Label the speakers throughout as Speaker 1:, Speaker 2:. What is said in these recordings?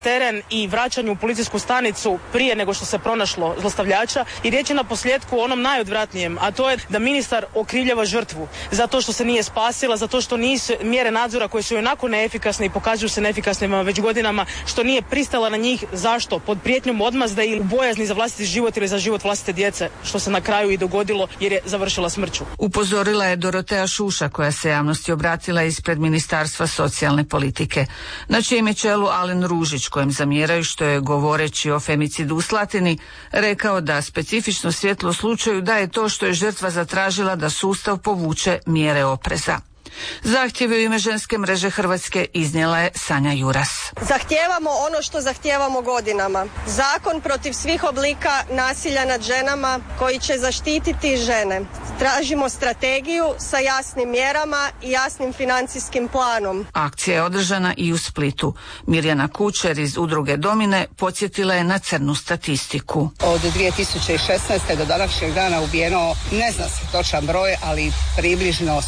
Speaker 1: teren i vraćanju u policijsku stanicu prije nego što se pronašlo zlostavljača i riječ je na posljedku o onom najodvratnijem, a to je da ministar okrivljava žrtvu za to što se nije spasila, za to što nisu mjere nadzora koje su onako neefikasne i pokazuju se neefikasnima već godinama, što nije pristala na njih. Zašto? Pod prijetnjom odmazde ili bojazni za vlastiti život ili za život vlastite djece, što se na kraju i dogodilo jer je završila smrću.
Speaker 2: Upozorila je Dorotea Šuša koja se javnosti obratila ispred Ministarstva socijalne politike, na čijem je čelu Alen Ružić, kojem zamjeraju što je, govoreći o femicidu u Slatini, rekao da specifično svjetlo u slučaju da je to što je žrtva zatražila da sustav povuče mjere opreza. Zahtjeve u ime Ženske mreže Hrvatske iznijela je Sanja Juras.
Speaker 3: Zahtijevamo ono što zahtijevamo godinama. Zakon protiv svih oblika nasilja nad ženama koji će zaštititi žene. Tražimo strategiju sa jasnim mjerama i jasnim financijskim planom.
Speaker 2: Akcija je održana i u Splitu. Mirjana Kučer iz udruge Domine podsjetila je na crnu statistiku.
Speaker 4: Od 2016. do današnjeg dana ubijeno, ne zna se točan broj, ali približno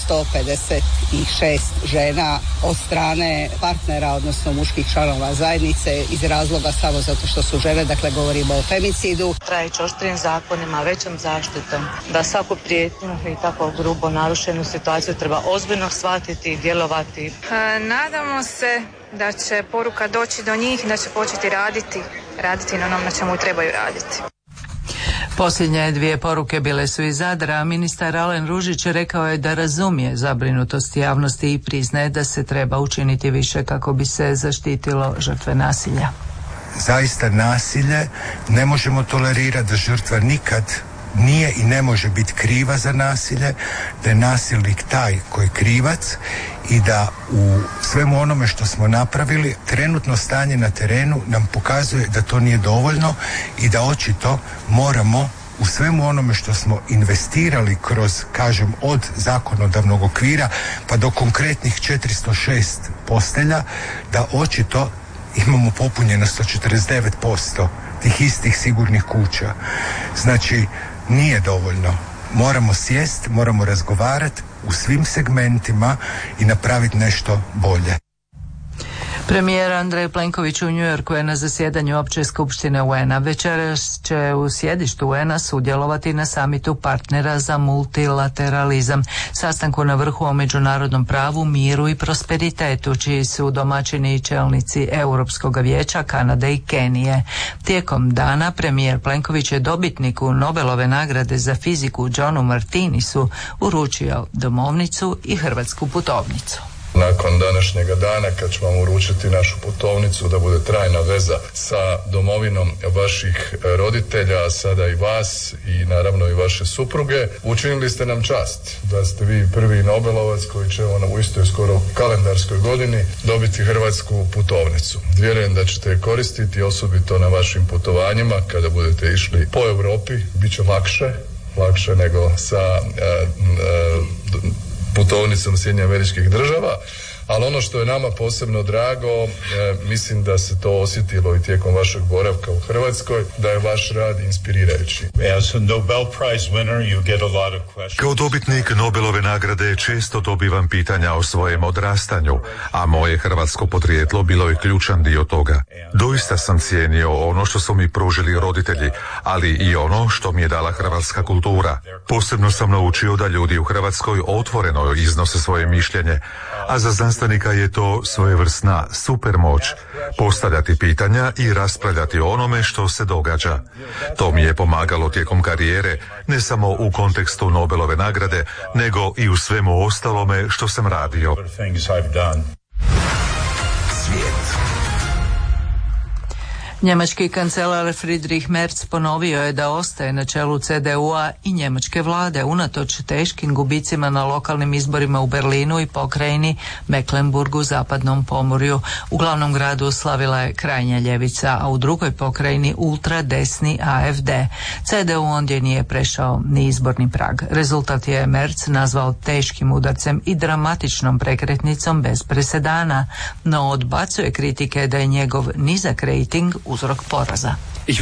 Speaker 4: 156 žena od strane partnera, odnosno muških članova zajednice iz razloga samo zato što su žene, dakle govorimo o femicidu.
Speaker 5: Trajeći oštrijim zakonima, većom zaštitom, da svaku prijetnju i tako grubo narušenu situaciju treba ozbiljno shvatiti i djelovati.
Speaker 6: Nadamo se da će poruka doći do njih i da će početi raditi na onom na čemu trebaju raditi.
Speaker 7: Posljednje dvije poruke bile su iz Zadra. Ministar Alen Ružić rekao je da razumije zabrinutost javnosti i priznaje da se treba učiniti više kako bi se zaštitilo žrtve nasilja.
Speaker 8: Zaista nasilje ne možemo tolerirati, da žrtva nikad nije i ne može biti kriva za nasilje, da je nasilnik taj koji je krivac i da u svemu onome što smo napravili, trenutno stanje na terenu nam pokazuje da to nije dovoljno i da očito moramo u svemu onome što smo investirali kroz, kažem, od zakonodavnog okvira pa do konkretnih 406 postelja, da očito imamo popunjeno 149% tih istih sigurnih kuća. Znači, nije dovoljno. Moramo sjest, moramo razgovarati u svim segmentima i napraviti nešto bolje.
Speaker 7: Premijer Andrej Plenković u Njujorku je na zasjedanju Opće skupštine UN-a. Večeras će u sjedištu UN-a sudjelovati na samitu partnera za multilateralizam, sastanku na vrhu o međunarodnom pravu, miru i prosperitetu, čiji su domaćini i čelnici Europskog vijeća, Kanade i Kenije. Tijekom dana premijer Plenković je dobitniku Nobelove nagrade za fiziku Johnu Martinisu uručio domovnicu i hrvatsku putovnicu.
Speaker 9: Nakon današnjega dana, kad ću vam uručiti našu putovnicu da bude trajna veza sa domovinom vaših roditelja, a sada i vas i naravno i vaše supruge, učinili ste nam čast da ste vi prvi Nobelovac koji će u istoj skoro kalendarskoj godini dobiti hrvatsku putovnicu. Vjerujem da ćete je koristiti osobito na vašim putovanjima kada budete išli po Europi. Biće lakše nego sa putovnicom Sjedinjenih Američkih Država, ali ono što je nama posebno drago, mislim da se to osjetilo i tijekom vašeg boravka u Hrvatskoj, da je vaš rad inspirirajući.
Speaker 10: Kao dobitnik Nobelove nagrade često dobivam pitanja o svojem odrastanju, a moje hrvatsko podrijetlo bilo je ključan dio toga. Doista sam cijenio ono što su mi pružili roditelji, ali i ono što mi je dala hrvatska kultura. Posebno sam naučio da ljudi u Hrvatskoj otvoreno iznose svoje mišljenje, a za znanstvenika je to svojevrsna supermoć, postavljati pitanja i raspravljati o onome što se događa. To mi je pomagalo tijekom karijere, ne samo u kontekstu Nobelove nagrade, nego i u svemu ostalome što sam radio.
Speaker 7: Njemački kancelar Friedrich Merz ponovio je da ostaje na čelu CDU-a i njemačke vlade unatoč teškim gubicima na lokalnim izborima u Berlinu i pokrajini Mecklenburgu, zapadnom pomorju. U glavnom gradu slavila je krajnja ljevica, a u drugoj pokrajini ultradesni AfD. CDU ondje nije prešao ni izborni prag. Rezultat je Merz nazvao teškim udarcem i dramatičnom prekretnicom bez presedana, no odbacuje kritike da je njegov nizak rejting uzrok poraza.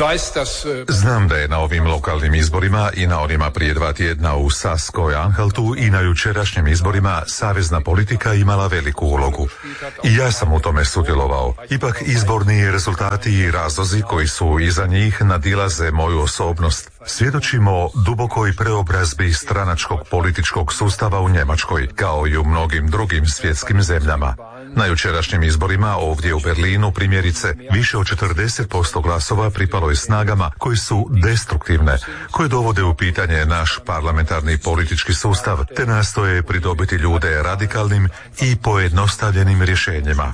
Speaker 10: Znam da je na ovim lokalnim izborima i na onima prije 2 tjedna u Saskoj Anhaltu i na jučerašnjim izborima savezna politika imala veliku ulogu. I ja sam u tome sudjelovao. Ipak izborni rezultati i razlozi koji su iza njih nadilaze moju osobnost. Svjedočimo dubokoj preobrazbi stranačkog političkog sustava u Njemačkoj, kao i u mnogim drugim svjetskim zemljama. Na jučerašnjim izborima ovdje u Berlinu, primjerice, više od 40% glasova pripalo je snagama koje su destruktivne, koje dovode u pitanje naš parlamentarni politički sustav, te nastoje pridobiti ljude radikalnim i pojednostavljenim rješenjima.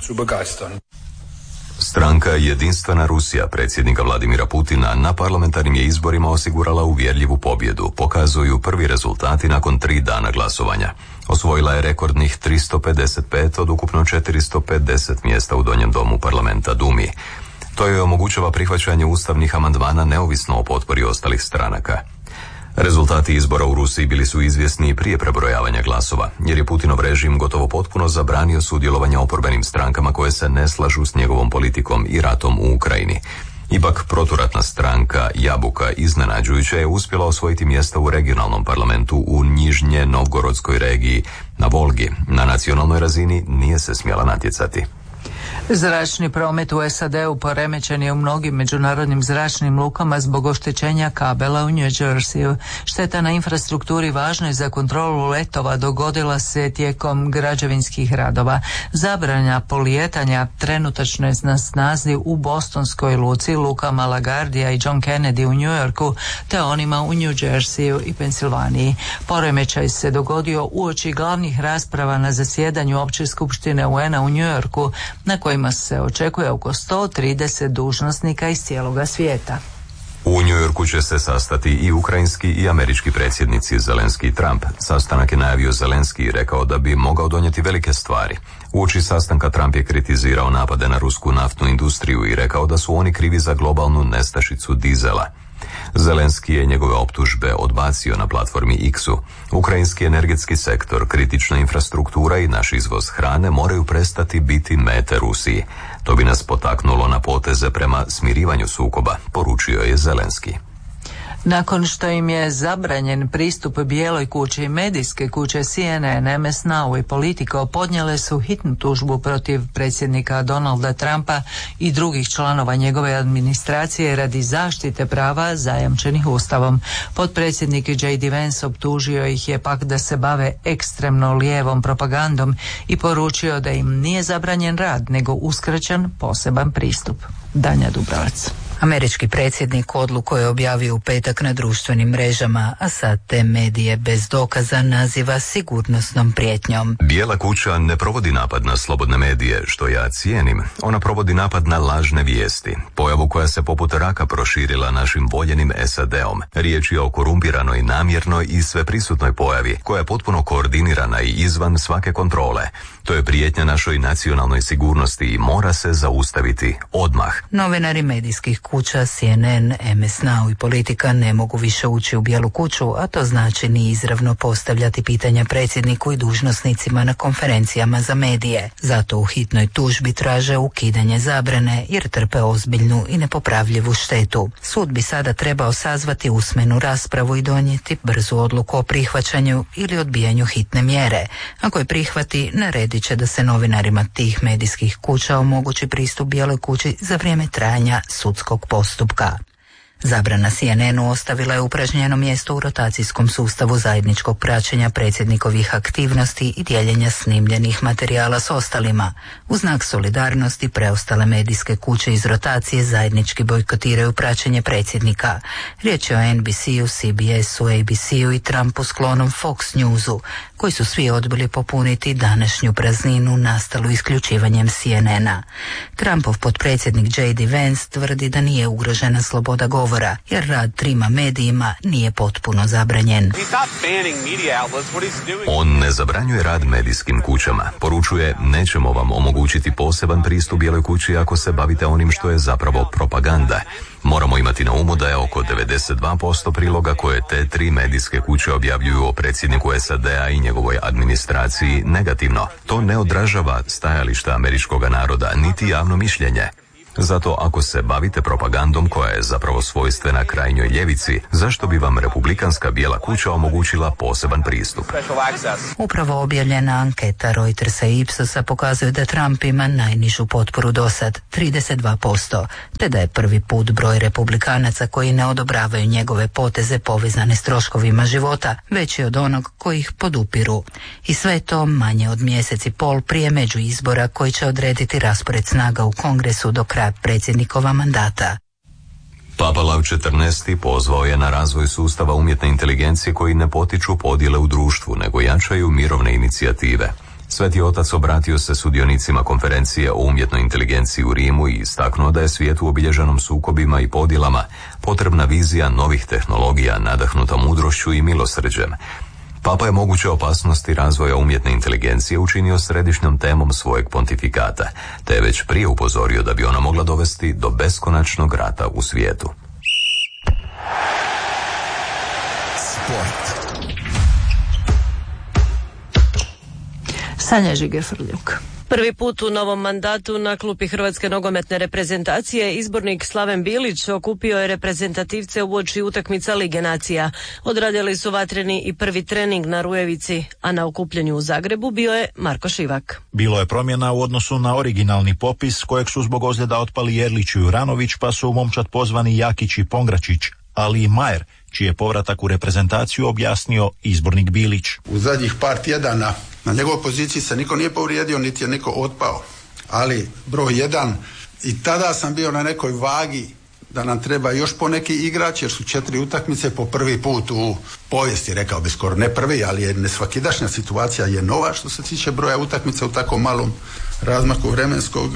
Speaker 11: Stranka Jedinstvena Rusija predsjednika Vladimira Putina na parlamentarnim je izborima osigurala uvjerljivu pobjedu, pokazuju prvi rezultati nakon 3 dana glasovanja. Osvojila je rekordnih 355 od ukupno 450 mjesta u Donjem domu parlamenta Dumi. To joj omogućava prihvaćanje ustavnih amandmana neovisno o potpori ostalih stranaka. Rezultati izbora u Rusiji bili su izvjesni prije prebrojavanja glasova, jer je Putinov režim gotovo potpuno zabranio sudjelovanje oporbenim strankama koje se ne slažu s njegovom politikom i ratom u Ukrajini. Ipak proturatna stranka Jabuka iznenađujuće je uspjela osvojiti mjesta u regionalnom parlamentu u Nižnje Novgorodskoj regiji na Volgi. Na nacionalnoj razini nije se smjela natjecati.
Speaker 7: Zračni promet u SAD-u poremećen je u mnogim međunarodnim zračnim lukama zbog oštećenja kabela u New Jerseyu. Šteta na infrastrukturi važnoj za kontrolu letova dogodila se tijekom građevinskih radova. Zabrana polijetanja trenutačno je na snazi u bostonskoj luci, lukama LaGuardia i John Kennedy u New Yorku, te onima u New Jerseyu i Pensilvaniji. Poremećaj se dogodio uoči glavnih rasprava na zasjedanju Opće skupštine UN-a u New Yorku, na kojima se očekuje oko 130 dužnosnika iz cijeloga svijeta.
Speaker 11: U New Yorku će se sastati i ukrajinski i američki predsjednici Zelenski i Trump. Sastanak je najavio Zelenski i rekao da bi mogao donijeti velike stvari. Uoči sastanka Trump je kritizirao napade na rusku naftnu industriju i rekao da su oni krivi za globalnu nestašicu dizela. Zelenski je njegove optužbe odbacio na platformi X-u. Ukrajinski energetski sektor, kritična infrastruktura i naš izvoz hrane moraju prestati biti mete Rusiji. To bi nas potaknulo na poteze prema smirivanju sukoba, poručio je Zelenski.
Speaker 7: Nakon što im je zabranjen pristup Bijeloj kući i medijske kuće CNN, MS Now i Politico podnijele su hitnu tužbu protiv predsjednika Donalda Trumpa i drugih članova njegove administracije radi zaštite prava zajamčenih Ustavom. Potpredsjednik J.D. Vance optužio ih je pak da se bave ekstremno lijevom propagandom i poručio da im nije zabranjen rad, nego uskraćen poseban pristup. Danja Dubrovac.
Speaker 12: Američki predsjednik odluku je objavio u petak na društvenim mrežama, a sad te medije bez dokaza naziva sigurnosnom prijetnjom.
Speaker 11: Bijela kuća ne provodi napad na slobodne medije, što ja cijenim. Ona provodi napad na lažne vijesti, pojavu koja se poput raka proširila našim voljenim SAD-om. Riječ je o korumpiranoj, namjernoj i sveprisutnoj pojavi, koja je potpuno koordinirana i izvan svake kontrole. To je prijetnja našoj nacionalnoj sigurnosti i mora se zaustaviti odmah.
Speaker 12: Novinari medijskih kuća CNN, MS Now i Politika ne mogu više ući u Bijelu kuću, a to znači ni izravno postavljati pitanja predsjedniku i dužnosnicima na konferencijama za medije. Zato u hitnoj tužbi traže ukidanje zabrane jer trpe ozbiljnu i nepopravljivu štetu. Sud bi sada trebao sazvati usmenu raspravu i donijeti brzu odluku o prihvaćanju ili odbijanju hitne mjere. Ako je prihvati, naredit će da se novinarima tih medijskih kuća omogući pristup Bijeloj kući za vrijeme trajanja sudskog postupka. Zabrana CNN-u ostavila je upražnjeno mjesto u rotacijskom sustavu zajedničkog praćenja predsjednikovih aktivnosti i dijeljenja snimljenih materijala s ostalima. U znak solidarnosti preostale medijske kuće iz rotacije zajednički bojkotiraju praćenje predsjednika. Riječ je o NBC-u, CBS-u, ABC-u i Trumpu sklonom Fox Newsu, koji su svi odbili popuniti današnju prazninu nastalu isključivanjem CNN-a. Trumpov potpredsjednik J.D. Vance tvrdi da nije ugrožena sloboda govora, jer rad trima medijima nije potpuno zabranjen.
Speaker 11: On ne zabranjuje rad medijskim kućama. Poručuje, nećemo vam omogućiti poseban pristup Bijeloj kući ako se bavite onim što je zapravo propaganda. Moramo imati na umu da je oko 92% priloga koje te tri medijske kuće objavljuju o predsjedniku SAD-a i njegovoj administraciji negativno. To ne odražava stajališta američkog naroda, niti javno mišljenje. Zato ako se bavite propagandom koja je zapravo svojstvena krajnjoj ljevici, zašto bi vam Republikanska bijela kuća omogućila poseban pristup?
Speaker 12: Upravo objavljena anketa Reutersa i Ipsosa pokazuje da Trump ima najnižu potporu dosad, 32%, te da je prvi put broj republikanaca koji ne odobravaju njegove poteze povezane s troškovima života veći od onog koji ih podupiru. I sve to manje od mjesec i pol prije međuizbora koji će odrediti raspored snaga u Kongresu do kraja predsjednikova mandata.
Speaker 11: Papa Lav XIV. Pozvao je na razvoj sustava umjetne inteligencije koji ne potiču podjele u društvu, nego jačaju mirovne inicijative. Sveti otac obratio se sudionicima konferencije o umjetnoj inteligenciji u Rimu i istaknuo da je svijetu obilježenom sukobima i podjelama potrebna vizija novih tehnologija nadahnuta mudrošću i milosrđem. Papa je moguće opasnosti razvoja umjetne inteligencije učinio središnjom temom svojeg pontifikata, te je već prije upozorio da bi ona mogla dovesti do beskonačnog rata u svijetu.
Speaker 13: Sport.
Speaker 7: Sanja Žige-Frljuk.
Speaker 14: Prvi put u novom mandatu na klupi Hrvatske nogometne reprezentacije izbornik Slaven Bilić okupio je reprezentativce uoči utakmica Lige nacija. Odradili su vatreni i prvi trening na Rujevici, a na okupljanju u Zagrebu bio je Marko Šivak.
Speaker 15: Bilo je promjena u odnosu na originalni popis kojeg su zbog ozljeda otpali Jerlić i Juranović, pa su u momčad pozvani Jakić i Pongračić, ali i Majer, čiji je povratak u reprezentaciju objasnio izbornik Bilić.
Speaker 16: U zadnjih par tjedana na njegovoj poziciji se niko nije povrijedio, niti je niko otpao, ali broj 1, i tada sam bio na nekoj vagi da nam treba još poneki igrač, jer su 4 utakmice po prvi put u povijesti, rekao bi skoro ne prvi, ali je nesvakidašnja situacija je nova što se tiče broja utakmica u tako malom razmaku vremenskog,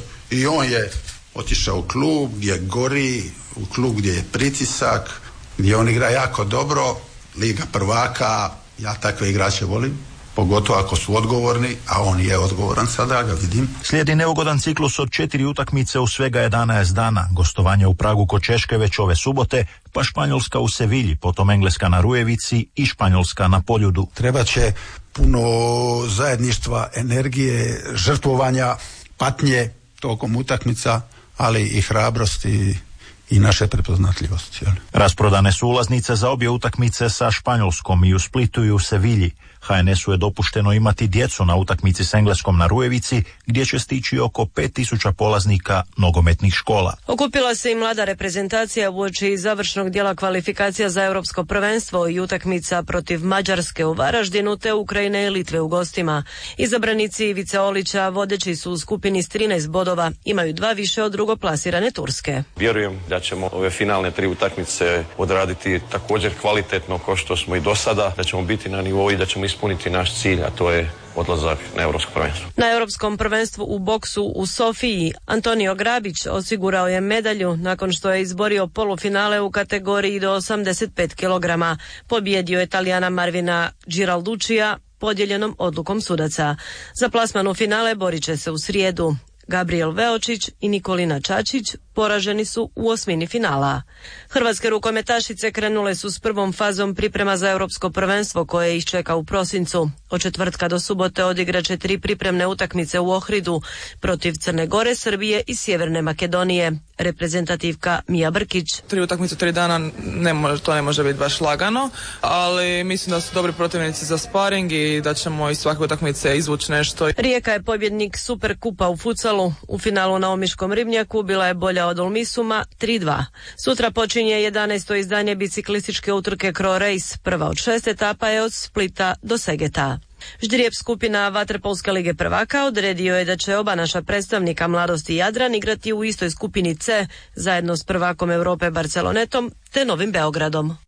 Speaker 16: i on je otišao u klub gdje gori, u klub gdje je pritisak, gdje on igra jako dobro, Liga prvaka, ja takve igrače volim, pogotovo ako su odgovorni, a on je odgovoran sada, ga vidim.
Speaker 15: Slijedi neugodan ciklus od 4 utakmice u svega 11 dana, gostovanje u Pragu kod Češke već ove subote, pa Španjolska u Sevilji, potom Engleska na Rujevici i Španjolska na Poljudu.
Speaker 16: Treba će puno zajedništva, energije, žrtvovanja, patnje tokom utakmica, ali i hrabrosti i naše prepoznatljivosti.
Speaker 15: Rasprodane su ulaznice za obje utakmice sa Španjolskom i u Splitu i u Sevilji. HNS-u je dopušteno imati djecu na utakmici s Engleskom na Rujevici, gdje će stići oko 5000 polaznika nogometnih škola.
Speaker 14: Okupila se i mlada reprezentacija uoči završnog dijela kvalifikacija za europsko prvenstvo i utakmica protiv Mađarske u Varaždinu te Ukrajine i Litve u gostima. Izabranici Ivice Olića vodeći su u skupini s 13 bodova, imaju 2 više od drugoplasirane Turske.
Speaker 17: Vjerujem da ćemo ove finalne 3 utakmice odraditi također kvalitetno kao što smo i do sada, da ćemo biti na nivou i da ćemo ispuniti naš cilj, a to je odlazak na europsko prvenstvo.
Speaker 14: Na europskom prvenstvu u boksu u Sofiji Antonio Grabić osigurao je medalju nakon što je izborio polufinale u kategoriji do 85 kg. Pobjedio je Talijana Marvina Giralduccija podijeljenom odlukom sudaca. Za plasman u finale borit će se u srijedu. Gabriel Veočić i Nikolina Čačić poraženi su u osmini finala. Hrvatske rukometašice krenule su s prvom fazom priprema za europsko prvenstvo koje ih čeka u prosincu. Od četvrtka do subote odigraće 3 pripremne utakmice u Ohridu protiv Crne Gore, Srbije i Sjeverne Makedonije. Reprezentativka Mija Brkić.
Speaker 18: 3 utakmice u 3 dana to ne može biti baš lagano, ali mislim da su dobri protivnici za sparing i da ćemo iz svake utakmice izvući nešto.
Speaker 14: Rijeka je pobjednik Superkupa u futsalu. U finalu na Omiškom ribnjaku bila je bolja od Olmisuma 3-2. Sutra počinje 11. izdanje biciklističke utrke Cro Race. Prva od 6 etapa je od Splita do Segeta. Ždrijeb skupina Vaterpolske lige prvaka odredio je da će oba naša predstavnika Mladost i Jadran igrati u istoj skupini C zajedno s prvakom Europe Barcelonetom te Novim Beogradom.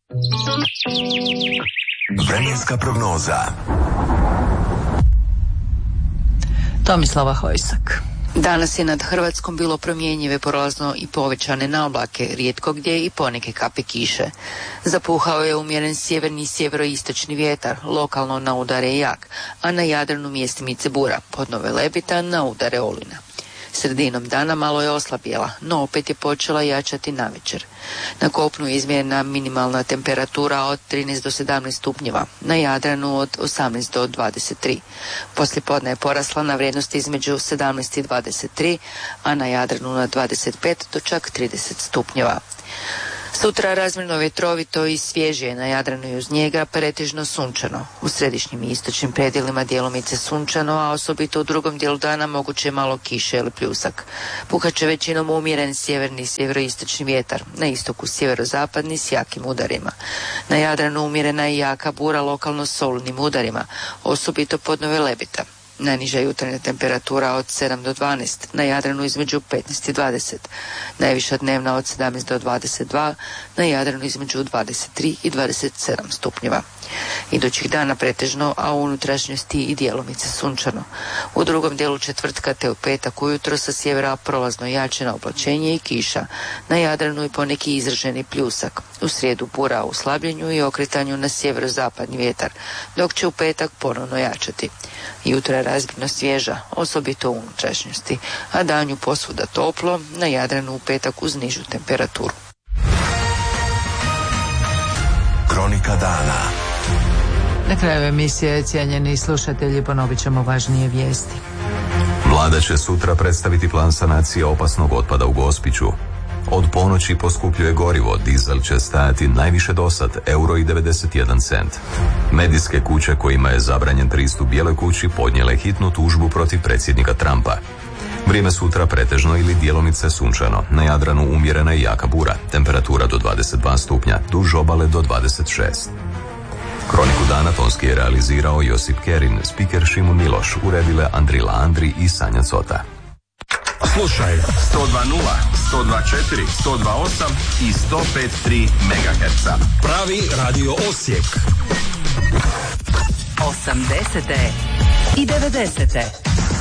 Speaker 13: Vremenska prognoza.
Speaker 7: Tomislava Hojsak.
Speaker 19: Danas je nad Hrvatskom bilo promjenjive, prolazno i povećane naoblake, rijetko gdje i poneke kape kiše. Zapuhao je umjeren sjeverni i sjeveroistočni vjetar, lokalno na udare jak, a na Jadranu mjestimice bura, pod Nove Lebitan na udare olujna. Sredinom dana malo je oslabjela, no opet je počela jačati navečer. Na kopnu je izmjerena minimalna temperatura od 13 do 17 stupnjeva, na Jadranu od 18 do 23. Poslijepodne je porasla na vrijednosti između 17 i 23, a na Jadranu na 25 do čak 30 stupnjeva. Sutra razmjerno vjetrovito i svježije, na Jadranu i uz njega pretežno sunčano. U središnjim i istočnim predjelima djelomice sunčano, a osobito u drugom dijelu dana moguće malo kiše ili pljusak. Puhat će većinom umjeren sjeverni i sjeveroistočni vjetar, na istoku sjeverozapadni s jakim udarima. Na Jadranu umjerena i jaka bura lokalno s olujnim udarima, osobito podnove Lebita. Najniža jutarnja temperatura od 7 do 12, na Jadranu između 15 i 20. Najviša dnevna od 17 do 22, na Jadranu između 23 i 27 stupnjeva. Idućih dana pretežno, a u unutrašnjosti i djelomice sunčano. U drugom dijelu četvrtka te u petak ujutro sa sjevera prolazno jačeno oblačenje i kiša. Na Jadranu i poneki izraženi pljusak. U srijedu bura u slabljenju i okretanju na sjeverozapadni vjetar, dok će u petak ponovno jačati. Jutro je razmjerno svježa, osobito u unutrašnjosti, a danju posvuda toplo, na Jadranu u petak uz nižu temperaturu.
Speaker 13: Kronika dana.
Speaker 7: Na kraju emisije, cijenjeni slušatelji, ponovit ćemo važnije vijesti.
Speaker 11: Vlada će sutra predstaviti plan sanacije opasnog otpada u Gospiću. Od ponoći poskupljuje gorivo, dizel će stajati najviše dosad, €1,91. Medijske kuće kojima je zabranjen pristup Bijeloj kući podnijele hitnu tužbu protiv predsjednika Trumpa. Vrijeme sutra pretežno ili djelomice sunčano, na Jadranu umjerena i jaka bura, temperatura do 22 stupnja, duž obale do 26. Kroniku dana tonski je realizirao Josip Kerin, spiker Šimun Miloš, uredile Andrila Andri i Sanja Cota.
Speaker 13: Slušaj 102.0, 102.4, 102.8 i 105.3 MHz. Pravi radio Osijek.
Speaker 2: 80. i 90.